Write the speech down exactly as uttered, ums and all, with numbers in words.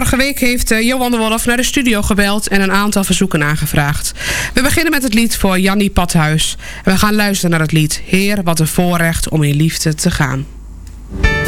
Vorige week heeft uh, Johan de Wolf naar de studio gebeld en een aantal verzoeken aangevraagd. We beginnen met het lied voor Jannie Pathuis. En we gaan luisteren naar het lied Heer, wat een voorrecht om in liefde te gaan.